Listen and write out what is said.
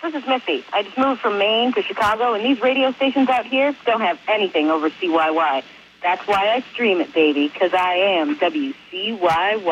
this is Missy. I just moved from Maine to Chicago, and these radio stations out here don't have anything over CYY. That's why I stream it, baby, because I am WCYY.